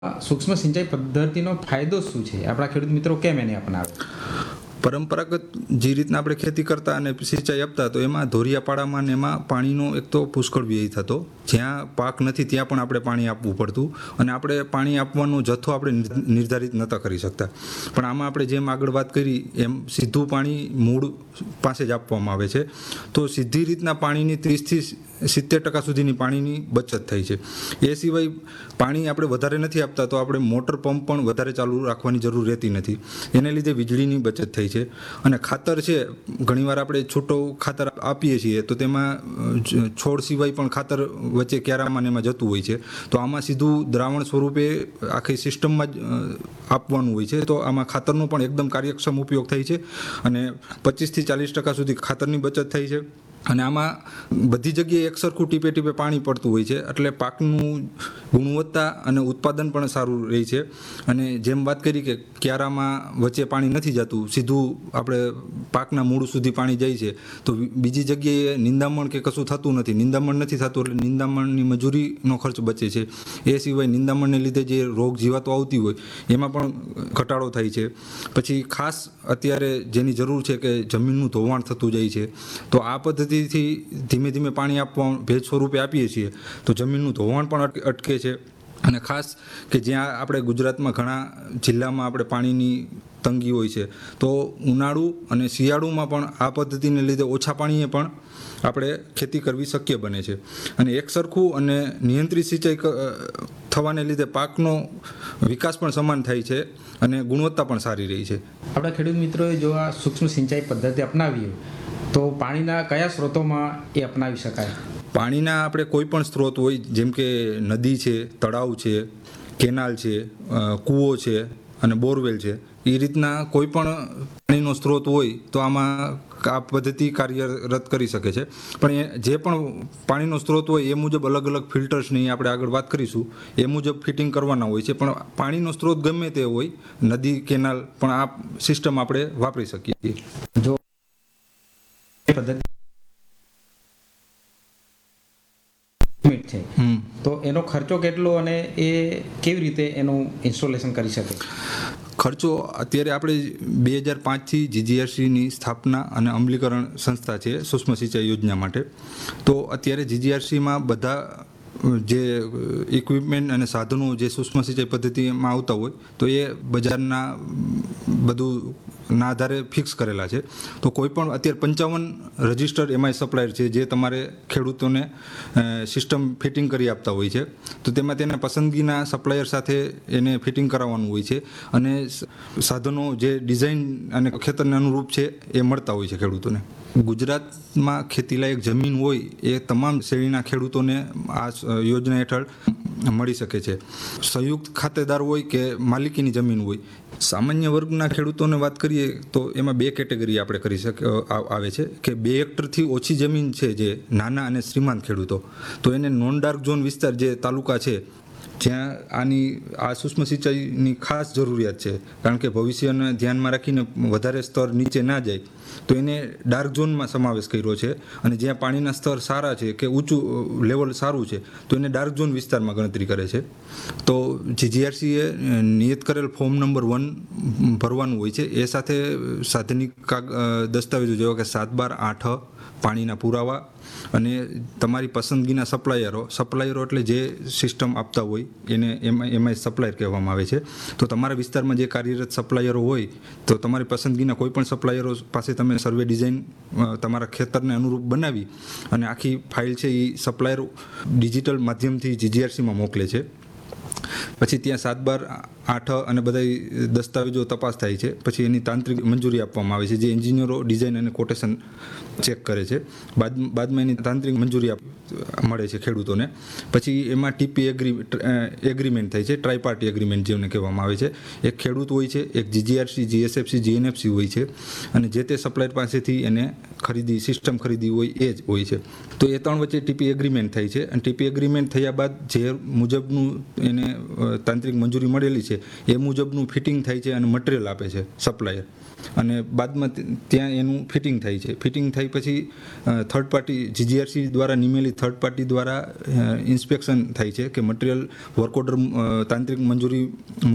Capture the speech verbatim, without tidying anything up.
સૂક્ષ્મ સિંચાઈ પદ્ધતિનો ફાયદો શું છે? આપણા ખેડૂત મિત્રો કેમ એને અપનાવે? પરંપરાગત જે રીતના આપણે ખેતી કરતા અને સિંચાઈ આપતા તો એમાં ધોરિયાપાડામાં ને એમાં પાણીનો એક તો પુષ્કળ વ્યય થતો. જ્યાં પાક નથી ત્યાં પણ આપણે પાણી આપવું પડતું અને આપણે પાણી આપવાનો જથ્થો આપણે નિર્ધારિત નહોતા કરી શકતા. પણ આમાં આપણે જેમ આગળ વાત કરી એમ સીધું પાણી મૂળ પાસે જ આપવામાં આવે છે. તો સીધી રીતના પાણીની ત્રીસથી સિત્તેર ટકા સુધીની પાણીની બચત થઈ છે. એ સિવાય પાણી આપણે વધારે નથી આપતા તો આપણે મોટર પંપ પણ વધારે ચાલુ રાખવાની જરૂર રહેતી નથી. એને લીધે વીજળીની બચત થઈ છે. અને ખાતર છે, ઘણીવાર આપણે છૂટો ખાતર આપીએ છીએ તો તેમાં છોડ સિવાય પણ ખાતર વચ્ચે ક્યારામાં એમાં જતું હોય છે. તો આમાં સીધું દ્રાવણ સ્વરૂપે આખી સિસ્ટમમાં જ આપવાનું હોય છે. તો આમાં ખાતરનો પણ એકદમ કાર્યક્ષમ ઉપયોગ થાય છે અને પચીસથી ચાલીસ ટકા સુધી ખાતરની બચત થઈ છે. અને આમાં બધી જગ્યાએ એકસરખું ટીપે ટીપે પાણી પડતું હોય છે એટલે પાકનું ગુણવત્તા અને ઉત્પાદન પણ સારું રહે છે. અને જેમ વાત કરી કે ક્યારામાં વચ્ચે પાણી નથી જતું, સીધું આપણે પાકના મૂળ સુધી પાણી જાય છે, તો બીજી જગ્યાએ નિંદામણ કે કશું થતું નથી. નિંદામણ નથી થતું એટલે નિંદામણની મજૂરીનો ખર્ચ બચે છે. એ સિવાય નિંદામણને લીધે જે રોગ જીવાતો આવતી હોય એમાં પણ ઘટાડો થાય છે. પછી ખાસ અત્યારે જેની જરૂર છે કે જમીનનું ધોવાણ થતું જાય છે, તો આ પદ્ધતિ થી ધીમે ધીમે પાણી આપવા ભેજ સ્વરૂપે આપીએ છીએ તો જમીનનું ધોવાણ પણ અટકે છે. અને ખાસ કે જ્યાં આપણે ગુજરાતમાં ઘણા જિલ્લામાં આપણે પાણીની તંગી હોય છે, તો ઉનાળુ અને શિયાળુમાં પણ આ પદ્ધતિને લીધે ઓછા પાણીએ પણ આપણે ખેતી કરવી શક્ય બને છે. અને એક સરખું અને નિયંત્રિત સિંચાઈ થવાને લીધે પાકનો વિકાસ પણ સમાન થાય છે અને ગુણવત્તા પણ સારી રહી છે. આપણા ખેડૂત મિત્રોએ જો આ સૂક્ષ્મ સિંચાઈ પદ્ધતિ અપનાવી તો પાણીના કયા સ્ત્રોતોમાં એ અપનાવી શકાય? પાણીના આપણે કોઈ પણ સ્ત્રોત હોય, જેમ કે નદી છે, તળાવ છે, કેનાલ છે, કૂવો છે અને બોરવેલ છે, એ રીતના કોઈ પણ પાણીનો સ્ત્રોત હોય તો આમાં આ પદ્ધતિ કાર્યરત કરી શકે છે. પણ એ જે પણ પાણીનો સ્ત્રોત હોય એ મુજબ અલગ અલગ ફિલ્ટર્સની આપણે આગળ વાત કરીશું, એ મુજબ ફિટિંગ કરવાના હોય છે. પણ પાણીનો સ્ત્રોત ગમે તે હોય, નદી, કેનાલ, પણ આ સિસ્ટમ આપણે વાપરી શકીએ છીએ. જો પદ્ધતિ છે તો એનો ખર્ચો કેટલો અને એ કેવી રીતે એનું ઇન્સ્ટોલેશન કરી શકે? ખર્ચો અત્યારે આપણે બે હજાર પાંચથી જીજીઆરસીની સ્થાપના અને અમલીકરણ સંસ્થા છે સૂક્ષ્મ સિંચાઈ યોજના માટે. તો અત્યારે જીજીઆરસીમાં બધા જે ઇક્વિપમેન્ટ અને સાધનો જે સૂક્ષ્મ સિંચાઈ પદ્ધતિમાં આવતા હોય તો એ બજારના બધું ના આધારે ફિક્સ કરેલા છે. તો કોઈ પણ અત્યારે પંચાવન રજિસ્ટર્ડ એમઆઈ સપ્લાયર છે જે તમારે ખેડૂતોને સિસ્ટમ ફિટિંગ કરી આપતા હોય છે. તો તેમાં તેના પસંદગીના સપ્લાયર સાથે એને ફિટિંગ કરાવવાનું હોય છે અને સાધનો જે ડિઝાઇન અને ખેતરને અનુરૂપ છે એ મળતા હોય છે ખેડૂતોને. ગુજરાતમાં ખેતીલાયક જમીન હોય એ તમામ શ્રેણીના ખેડૂતોને આ યોજના હેઠળ મળી શકે છે. સંયુક્ત ખાતેદાર હોય કે માલિકીની જમીન હોય. સામાન્ય વર્ગના ખેડૂતોને વાત કરીએ તો એમાં બે કેટેગરી આપણે કરી શક આવે છે કે બે હેક્ટરથી ઓછી જમીન છે જે નાના અને શ્રીમંત ખેડૂતો, તો એને નોન ડાર્ક ઝોન વિસ્તાર જે તાલુકા છે જ્યાં આની આ સૂક્ષ્મ સિંચાઈની ખાસ જરૂરિયાત છે, કારણ કે ભવિષ્યને ધ્યાનમાં રાખીને વધારે સ્તર નીચે ના જાય તો એને ડાર્ક ઝોનમાં સમાવેશ કર્યો છે. અને જ્યાં પાણીના સ્તર સારા છે કે ઊંચું લેવલ સારું છે તો એને ડાર્ક ઝોન વિસ્તારમાં ગણતરી કરે છે. તો જીજીઆરસીએ નિયત કરેલ ફોર્મ નંબર વન ભરવાનું હોય છે. એ સાથે સાધનિક દસ્તાવેજો જેવા કે સાત બાર આઠ, પાણીના પુરાવા અને તમારી પસંદગીના સપ્લાયરો સપ્લાયરો એટલે જે સિસ્ટમ આપતા હોય એને એમાં એમાં સપ્લાયર કહેવામાં આવે છે. તો તમારા વિસ્તારમાં જે કાર્યરત સપ્લાયરો હોય તો તમારી પસંદગીના કોઈ પણ સપ્લાયરો પાસે તમે સર્વે ડિઝાઇન તમારા ખેતરને અનુરૂપ બનાવી અને આખી ફાઇલ છે એ સપ્લાયર ડિજિટલ માધ્યમથી જીજીઆરસીમાં મોકલે છે. પછી ત્યાં સાત બાર આઠ અને બધા દસ્તાવેજો તપાસ થાય છે. પછી એની તાંત્રિક મંજૂરી આપવામાં આવે છે જે એન્જિનિયરો ડિઝાઇન અને કોટેશન ચેક કરે છે. બાદ બાદમાં એની તાંત્રિક મંજૂરી મળે છે ખેડૂતોને. પછી એમાં ટીપી એગ્રી એગ્રીમેન્ટ થાય છે, ટ્રાયપાર્ટી એગ્રીમેન્ટ જેને કહેવામાં આવે છે. એક ખેડૂત હોય છે, એક જીજીઆરસી, જીએસએફસી, જીએનએફસી હોય છે અને જે તે સપ્લાયર પાસેથી એને ખરીદી સિસ્ટમ ખરીદી હોય એ જ હોય છે. તો એ ત્રણ વચ્ચે ટીપી એગ્રીમેન્ટ થાય છે અને ટીપી એગ્રીમેન્ટ થયા બાદ જે મુજબનું એને અ, તાંત્રિક મંજૂરી મળેલી છે એ મુજબનું ફિટિંગ થાય છે અને મટીરિયલ આપે છે સપ્લાયર, અને બાદમાં તે- ત્યાં એનું ફિટિંગ થાય છે. ફિટિંગ થઈ પછી થર્ડ પાર્ટી જીજીઆરસી દ્વારા નિમેલી થર્ડ પાર્ટી દ્વારા ઇન્સ્પેક્શન થાય છે કે મટીરિયલ વર્ક ઓર્ડર તાંત્રિક મંજૂરી